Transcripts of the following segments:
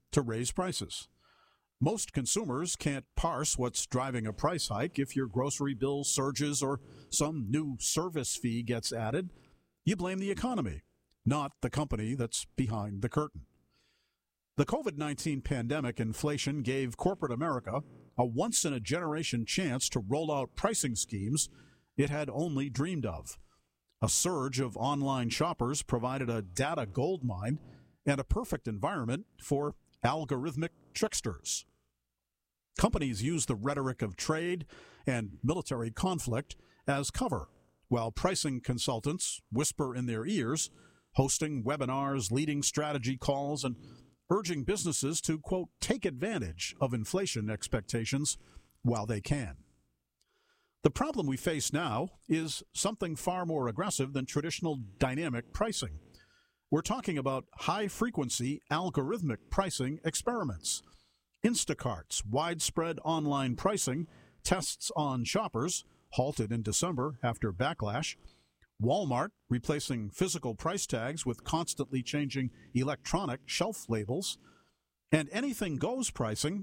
to raise prices. Most consumers can't parse what's driving a price hike. If your grocery bill surges or some new service fee gets added, you blame the economy, not the company that's behind the curtain. The COVID-19 pandemic inflation gave corporate America a once-in-a-generation chance to roll out pricing schemes it had only dreamed of. A surge of online shoppers provided a data goldmine and a perfect environment for algorithmic tricksters. Companies use the rhetoric of trade and military conflict as cover, while pricing consultants whisper in their ears, hosting webinars, leading strategy calls, and urging businesses to, quote, take advantage of inflation expectations while they can. The problem we face now is something far more aggressive than traditional dynamic pricing. We're talking about high-frequency algorithmic pricing experiments. Instacart's widespread online pricing tests on shoppers halted in December after backlash. Walmart replacing physical price tags with constantly changing electronic shelf labels, and an anything goes pricing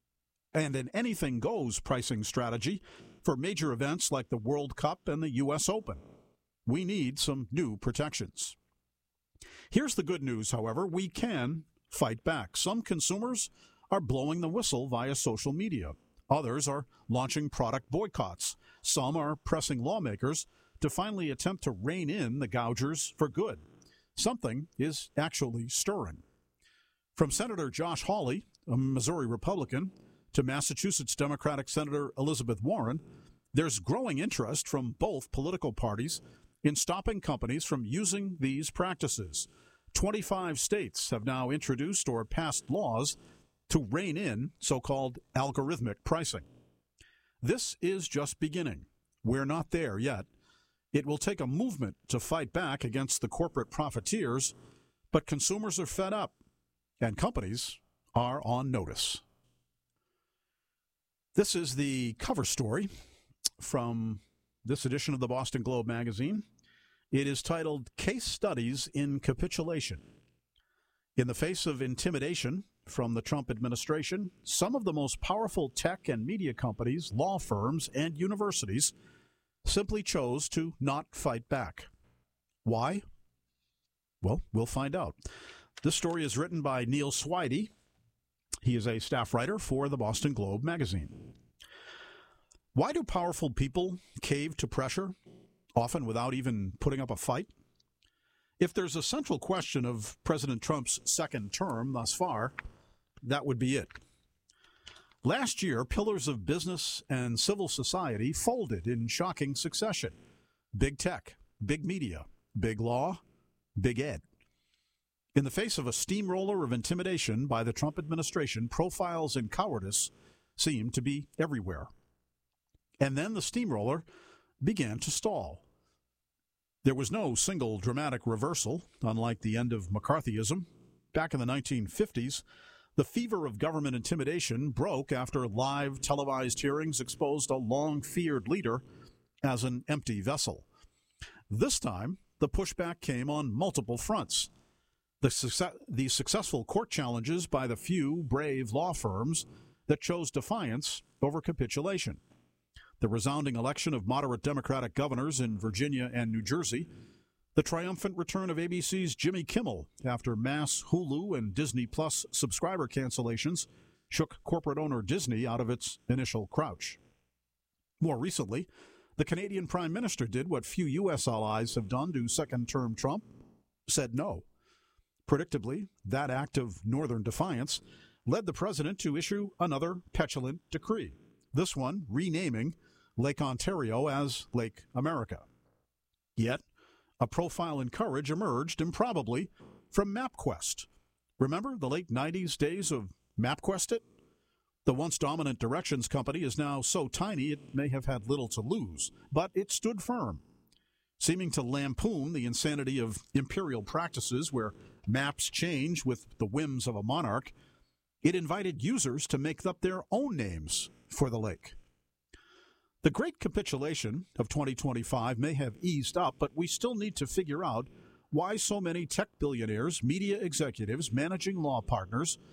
strategy for major events like the World Cup and the U.S. Open. We need some new protections. Here's the good news, however. We can fight back. Some consumers are blowing the whistle via social media. Others are launching product boycotts. Some are pressing lawmakers to finally attempt to rein in the gougers for good. Something is actually stirring. From Senator Josh Hawley, a Missouri Republican, to Massachusetts Democratic Senator Elizabeth Warren, there's growing interest from both political parties in stopping companies from using these practices. 25 states have now introduced or passed laws to rein in so-called algorithmic pricing. This is just beginning. We're not there yet. It will take a movement to fight back against the corporate profiteers, but consumers are fed up, and companies are on notice. This is the cover story from this edition of the Boston Globe magazine. It is titled, Case Studies in Capitulation. In the face of intimidation from the Trump administration, some of the most powerful tech and media companies, law firms, and universities simply chose to not fight back. Why? Well, we'll find out. This story is written by Neil Swidey. He is a staff writer for the Boston Globe magazine. Why do powerful people cave to pressure, often without even putting up a fight? If there's a central question of President Trump's second term thus far, that would be it. Last year, pillars of business and civil society folded in shocking succession. Big tech, big media, big law, big ed. In the face of a steamroller of intimidation by the Trump administration, profiles in cowardice seemed to be everywhere. And then the steamroller began to stall. There was no single dramatic reversal, unlike the end of McCarthyism. Back in the 1950s, the fever of government intimidation broke after live televised hearings exposed a long-feared leader as an empty vessel. This time, the pushback came on multiple fronts. The successful court challenges by the few brave law firms that chose defiance over capitulation. The resounding election of moderate Democratic governors in Virginia and New Jersey. The triumphant return of ABC's Jimmy Kimmel after mass Hulu and Disney Plus subscriber cancellations shook corporate owner Disney out of its initial crouch. More recently, the Canadian Prime Minister did what few U.S. allies have done to second-term Trump, said no. Predictably, that act of northern defiance led the president to issue another petulant decree, this one renaming Lake Ontario as Lake America. Yet, a profile in courage emerged improbably from MapQuest. Remember the late 90s days of MapQuest it? The once dominant directions company is now so tiny it may have had little to lose, but it stood firm. Seeming to lampoon the insanity of imperial practices where maps change with the whims of a monarch, it invited users to make up their own names for the lake. The great capitulation of 2025 may have eased up, but we still need to figure out why so many tech billionaires, media executives, managing law partners,